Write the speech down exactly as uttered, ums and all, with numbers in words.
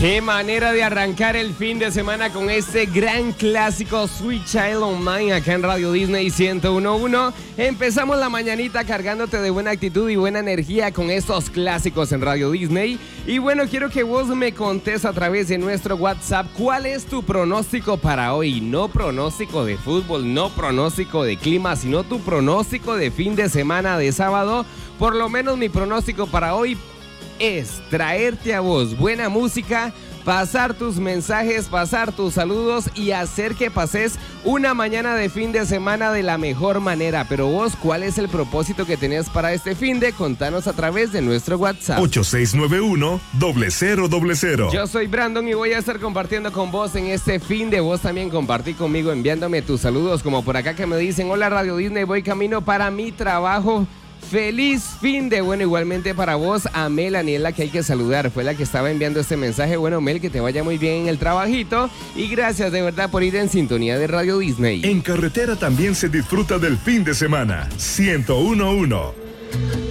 Qué manera de arrancar el fin de semana con este gran clásico Sweet Child O' Mine acá en Radio Disney ciento uno punto uno. Empezamos la mañanita cargándote de buena actitud y buena energía con estos clásicos en Radio Disney. Y bueno, quiero que vos me contés a través de nuestro WhatsApp cuál es tu pronóstico para hoy. No pronóstico de fútbol, no pronóstico de clima, sino tu pronóstico de fin de semana de sábado. Por lo menos mi pronóstico para hoy es traerte a vos buena música, pasar tus mensajes, pasar tus saludos y hacer que pases una mañana de fin de semana de la mejor manera. Pero vos, ¿cuál es el propósito que tenés para este fin de? Contanos a través de nuestro WhatsApp. ocho seis nueve uno, cero cero cero. Yo soy Brandon y voy a estar compartiendo con vos en este fin de. Vos también compartí conmigo enviándome tus saludos, como por acá que me dicen: hola Radio Disney, voy camino para mi trabajo. Feliz fin de. Bueno, igualmente para vos, a Melanie es la que hay que saludar, fue la que estaba enviando este mensaje. Bueno, Mel, que te vaya muy bien en el trabajito y gracias de verdad por ir en sintonía de Radio Disney. En carretera también se disfruta del fin de semana. ciento uno punto uno.